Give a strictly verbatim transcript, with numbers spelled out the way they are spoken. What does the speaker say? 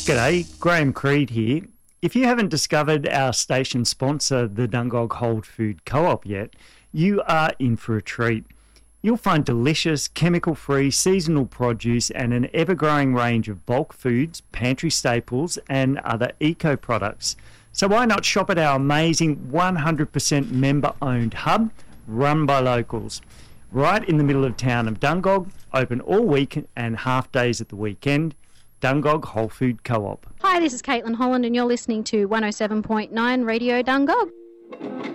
G'day, Graham Creed here. If you haven't discovered our station sponsor, the Dungog Whole Food Co-op yet, you are in for a treat. You'll find delicious, chemical-free, seasonal produce and an ever-growing range of bulk foods, pantry staples and other eco-products. So why not shop at our amazing one hundred percent member-owned hub, run by locals, right in the middle of town of Dungog, open all week and half days at the weekend. Dungog Whole Food Co-op. Hi, this is Caitlin Holland and you're listening to one oh seven point nine Radio Dungog.